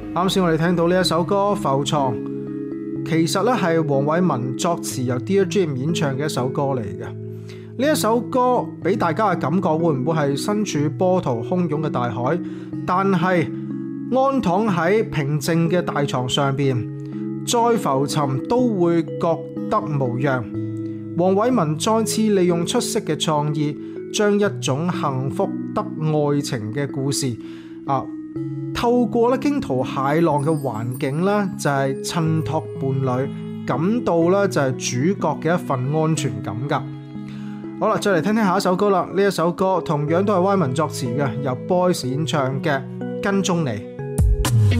啱先我哋聽到呢一首歌《浮床》，其實咧係黃偉文作詞由 Dear Jane 演唱嘅一首歌嚟嘅。呢一首歌俾大家嘅感覺會唔會係身處波濤洶湧嘅大海，但係安躺喺平靜嘅大床上邊，再浮沉都會覺得無恙。黃偉文再次利用出色嘅創意，將一種幸福得愛情嘅故事透過咧驚濤駭浪嘅環境咧，就係襯托伴侶，感到咧就係主角嘅一份安全感噶。好啦，再嚟聽聽下一首歌啦。呢一首歌同樣都係 Wyman 作詞嘅，由 Boys 演唱嘅《跟蹤你》。